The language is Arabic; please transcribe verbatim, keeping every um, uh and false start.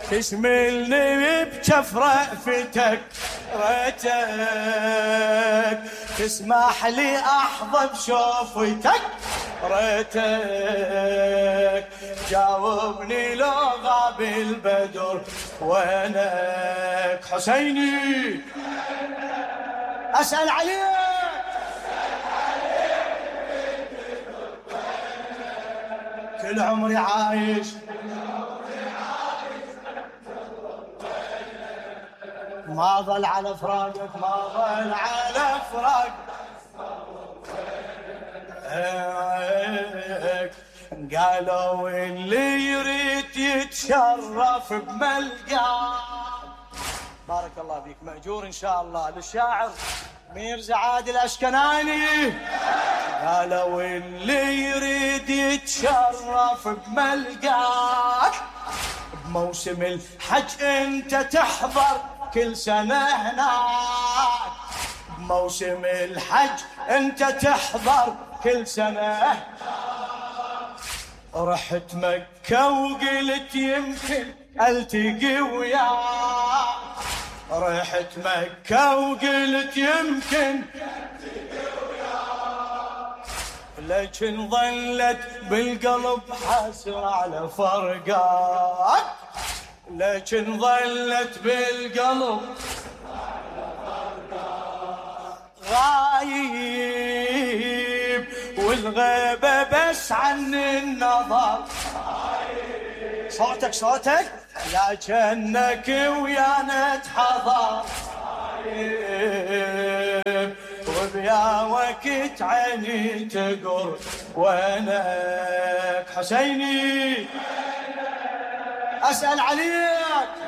تشملني بجف رأفتك ريتك تسمح لي أحظى بشوفتك ريتك جاوبني لو غاب البدر وينك حسيني أسأل عليك كل عمري عايش ما ظل على فراقك ما ظل على فراقك قالوا اللي يريد يتشرف بملقاك. بارك الله فيك مأجور إن شاء الله. للشاعر ميرزا عادل الأشكناني قالوا اللي يريد يتشرف بملقاك بموسم الحج انت تحضر كل سنة هناك بموسم الحج انت تحضر كل سنة. رحت مكة وقلت يمكن التقي وياك رحت مكة وقلت يمكن لكن ظلت بالقلب حسرة على فرقاك لكن ظلت بالقلب غايب والغيبة بس عن النظر صوتك صوتك لكنك ويانا تحضر وبيا وقت عيني تقر وينك حسيني أسأل عليك